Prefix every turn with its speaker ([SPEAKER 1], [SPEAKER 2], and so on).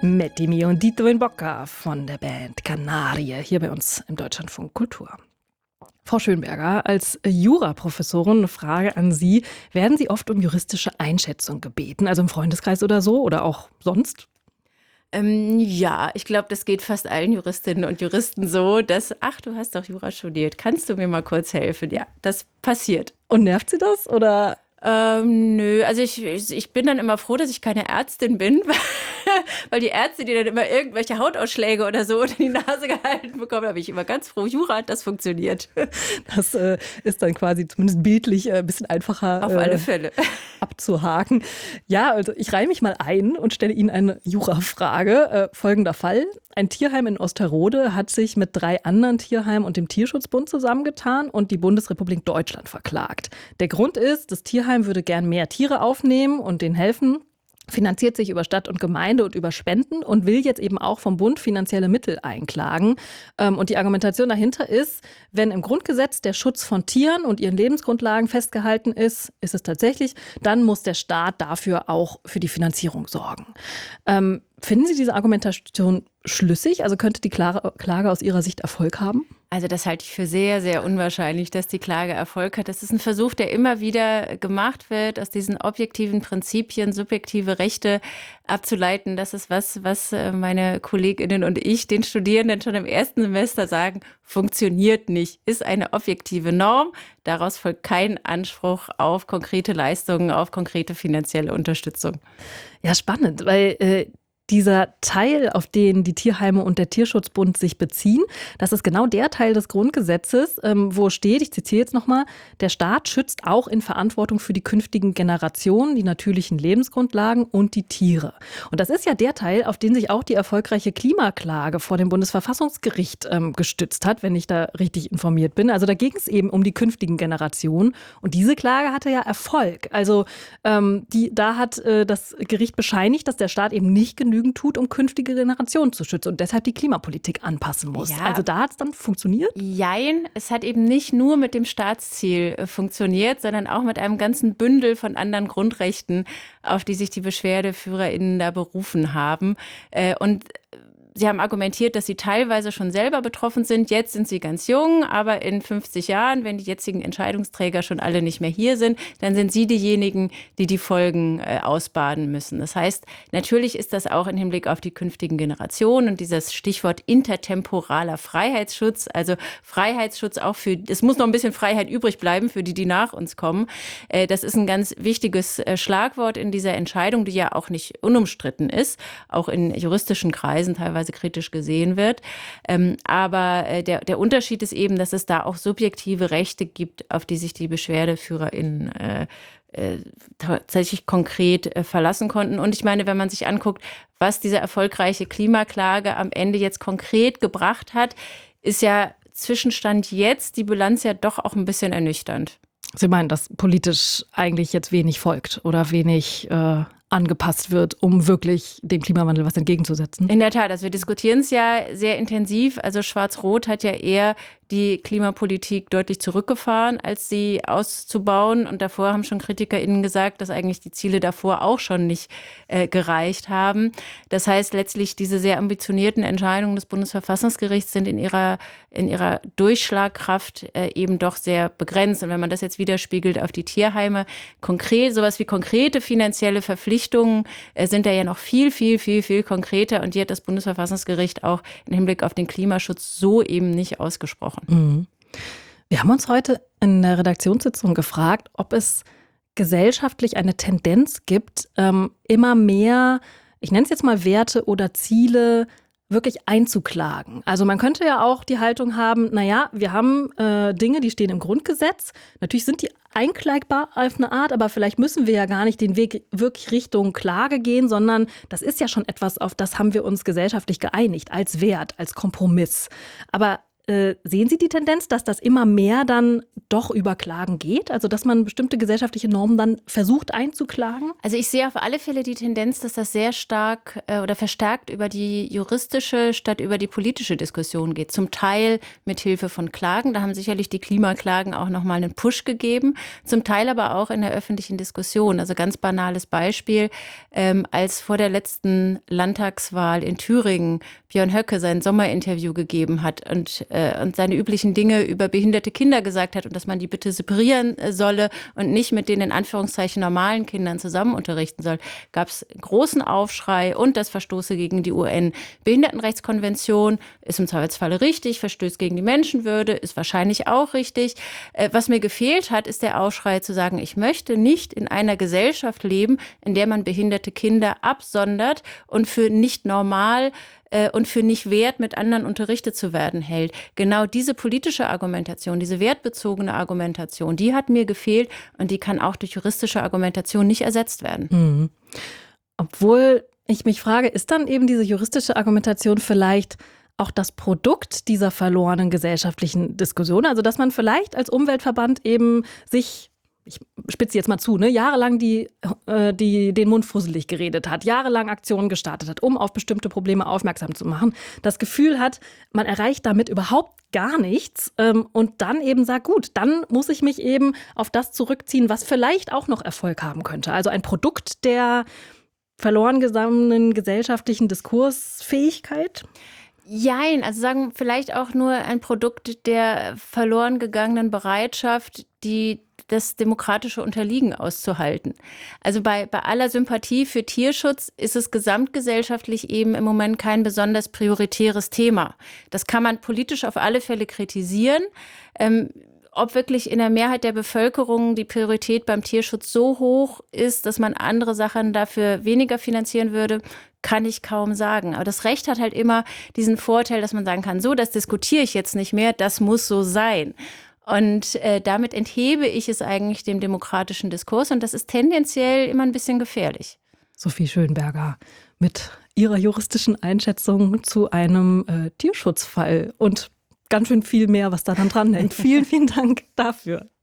[SPEAKER 1] Mettimi und Dito in Bocca von der Band Kanarie hier bei uns im Deutschlandfunk Kultur. Frau Schönberger, als Juraprofessorin eine Frage an Sie. Werden Sie oft um juristische Einschätzung gebeten, also im Freundeskreis oder so oder auch sonst?
[SPEAKER 2] Ja, ich glaube, das geht fast allen Juristinnen und Juristen so, dass, ach, du hast doch Jura studiert, kannst du mir mal kurz helfen? Ja, das passiert.
[SPEAKER 1] Und nervt Sie das oder?
[SPEAKER 2] Nö, also ich bin dann immer froh, dass ich keine Ärztin bin, weil die Ärzte, die dann immer irgendwelche Hautausschläge oder so unter die Nase gehalten bekommen, da bin ich immer ganz froh, Jura, das funktioniert.
[SPEAKER 1] Das ist dann quasi zumindest bildlich ein bisschen einfacher
[SPEAKER 2] Auf alle Fälle
[SPEAKER 1] abzuhaken. Ja, also ich reihe mich mal ein und stelle Ihnen eine Jurafrage. Folgender Fall. Ein Tierheim in Osterode hat sich mit 3 anderen Tierheimen und dem Tierschutzbund zusammengetan und die Bundesrepublik Deutschland verklagt. Der Grund ist, das Tierheim würde gern mehr Tiere aufnehmen und denen helfen, finanziert sich über Stadt und Gemeinde und über Spenden und will jetzt eben auch vom Bund finanzielle Mittel einklagen. Und die Argumentation dahinter ist, wenn im Grundgesetz der Schutz von Tieren und ihren Lebensgrundlagen festgehalten ist, ist es tatsächlich, dann muss der Staat dafür auch für die Finanzierung sorgen. Finden Sie diese Argumentation schlüssig? Also könnte die Klage aus Ihrer Sicht Erfolg haben?
[SPEAKER 2] Also das halte ich für sehr, sehr unwahrscheinlich, dass die Klage Erfolg hat. Das ist ein Versuch, der immer wieder gemacht wird, aus diesen objektiven Prinzipien subjektive Rechte abzuleiten. Das ist was meine KollegInnen und ich den Studierenden schon im ersten Semester sagen, funktioniert nicht, ist eine objektive Norm. Daraus folgt kein Anspruch auf konkrete Leistungen, auf konkrete finanzielle Unterstützung.
[SPEAKER 1] Ja, spannend, weil dieser Teil, auf den die Tierheime und der Tierschutzbund sich beziehen, das ist genau der Teil des Grundgesetzes, wo steht, ich zitiere jetzt nochmal, der Staat schützt auch in Verantwortung für die künftigen Generationen die natürlichen Lebensgrundlagen und die Tiere. Und das ist ja der Teil, auf den sich auch die erfolgreiche Klimaklage vor dem Bundesverfassungsgericht gestützt hat, wenn ich da richtig informiert bin. Also da ging es eben um die künftigen Generationen und diese Klage hatte ja Erfolg. Also da hat das Gericht bescheinigt, dass der Staat eben nicht genügend tut, um künftige Generationen zu schützen und deshalb die Klimapolitik anpassen muss. Ja. Also da hat es dann funktioniert?
[SPEAKER 2] Jein, es hat eben nicht nur mit dem Staatsziel funktioniert, sondern auch mit einem ganzen Bündel von anderen Grundrechten, auf die sich die BeschwerdeführerInnen da berufen haben. Und Sie haben argumentiert, dass Sie teilweise schon selber betroffen sind. Jetzt sind Sie ganz jung, aber in 50 Jahren, wenn die jetzigen Entscheidungsträger schon alle nicht mehr hier sind, dann sind Sie diejenigen, die die Folgen ausbaden müssen. Das heißt, natürlich ist das auch im Hinblick auf die künftigen Generationen und dieses Stichwort intertemporaler Freiheitsschutz, also Freiheitsschutz auch es muss noch ein bisschen Freiheit übrig bleiben für die nach uns kommen. Das ist ein ganz wichtiges Schlagwort in dieser Entscheidung, die ja auch nicht unumstritten ist, auch in juristischen Kreisen teilweise kritisch gesehen wird. Aber der Unterschied ist eben, dass es da auch subjektive Rechte gibt, auf die sich die BeschwerdeführerInnen tatsächlich konkret verlassen konnten. Und ich meine, wenn man sich anguckt, was diese erfolgreiche Klimaklage am Ende jetzt konkret gebracht hat, ist ja Zwischenstand jetzt die Bilanz ja doch auch ein bisschen ernüchternd.
[SPEAKER 1] Sie meinen, dass politisch eigentlich jetzt wenig folgt oder wenig angepasst wird, um wirklich dem Klimawandel was entgegenzusetzen?
[SPEAKER 2] In der Tat, also wir diskutieren es ja sehr intensiv. Also Schwarz-Rot hat ja eher die Klimapolitik deutlich zurückgefahren, als sie auszubauen. Und davor haben schon KritikerInnen gesagt, dass eigentlich die Ziele davor auch schon nicht gereicht haben. Das heißt, letztlich diese sehr ambitionierten Entscheidungen des Bundesverfassungsgerichts sind in ihrer Durchschlagkraft eben doch sehr begrenzt. Und wenn man das jetzt widerspiegelt auf die Tierheime, sowas wie konkrete finanzielle Verpflichtungen sind da ja noch viel, viel, viel, viel konkreter. Und die hat das Bundesverfassungsgericht auch im Hinblick auf den Klimaschutz so eben nicht ausgesprochen.
[SPEAKER 1] Mhm. Wir haben uns heute in der Redaktionssitzung gefragt, ob es gesellschaftlich eine Tendenz gibt, immer mehr, ich nenne es jetzt mal Werte oder Ziele, wirklich einzuklagen. Also man könnte ja auch die Haltung haben, naja, wir haben Dinge, die stehen im Grundgesetz. Natürlich sind die einklagbar auf eine Art, aber vielleicht müssen wir ja gar nicht den Weg wirklich Richtung Klage gehen, sondern das ist ja schon etwas, auf das haben wir uns gesellschaftlich geeinigt, als Wert, als Kompromiss. Aber Sehen Sie die Tendenz, dass das immer mehr dann doch über Klagen geht? Also dass man bestimmte gesellschaftliche Normen dann versucht einzuklagen?
[SPEAKER 2] Also ich sehe auf alle Fälle die Tendenz, dass das sehr stark oder verstärkt über die juristische statt über die politische Diskussion geht. Zum Teil mit Hilfe von Klagen. Da haben sicherlich die Klimaklagen auch nochmal einen Push gegeben. Zum Teil aber auch in der öffentlichen Diskussion. Also ganz banales Beispiel, als vor der letzten Landtagswahl in Thüringen Björn Höcke sein Sommerinterview gegeben hat und seine üblichen Dinge über behinderte Kinder gesagt hat und dass man die bitte separieren solle und nicht mit den in Anführungszeichen normalen Kindern zusammen unterrichten soll, gab es großen Aufschrei und das verstoße gegen die UN-Behindertenrechtskonvention, ist im Zweifelsfalle richtig, verstößt gegen die Menschenwürde, ist wahrscheinlich auch richtig. Was mir gefehlt hat, ist der Aufschrei zu sagen, ich möchte nicht in einer Gesellschaft leben, in der man behinderte Kinder absondert und für nicht normal und für nicht wert, mit anderen unterrichtet zu werden hält. Genau diese politische Argumentation, diese wertbezogene Argumentation, die hat mir gefehlt und die kann auch durch juristische Argumentation nicht ersetzt werden.
[SPEAKER 1] Mhm. Obwohl ich mich frage, ist dann eben diese juristische Argumentation vielleicht auch das Produkt dieser verlorenen gesellschaftlichen Diskussion? Also dass man vielleicht als Umweltverband eben sich, ich spitze jetzt mal zu, jahrelang den Mund fusselig geredet hat, jahrelang Aktionen gestartet hat, um auf bestimmte Probleme aufmerksam zu machen, das Gefühl hat, man erreicht damit überhaupt gar nichts und dann eben sagt, gut, dann muss ich mich eben auf das zurückziehen, was vielleicht auch noch Erfolg haben könnte. Also ein Produkt der verloren gegangenen gesellschaftlichen Diskursfähigkeit?
[SPEAKER 2] Jein, also sagen vielleicht auch nur ein Produkt der verloren gegangenen Bereitschaft, das demokratische Unterliegen auszuhalten. Also bei aller Sympathie für Tierschutz ist es gesamtgesellschaftlich eben im Moment kein besonders prioritäres Thema. Das kann man politisch auf alle Fälle kritisieren. Ob wirklich in der Mehrheit der Bevölkerung die Priorität beim Tierschutz so hoch ist, dass man andere Sachen dafür weniger finanzieren würde, kann ich kaum sagen. Aber das Recht hat halt immer diesen Vorteil, dass man sagen kann, so, das diskutiere ich jetzt nicht mehr, das muss so sein. Und damit enthebe ich es eigentlich dem demokratischen Diskurs und das ist tendenziell immer ein bisschen gefährlich.
[SPEAKER 1] Sophie Schönberger mit ihrer juristischen Einschätzung zu einem Tierschutzfall und ganz schön viel mehr, was da dann dran hängt. Vielen, vielen Dank dafür.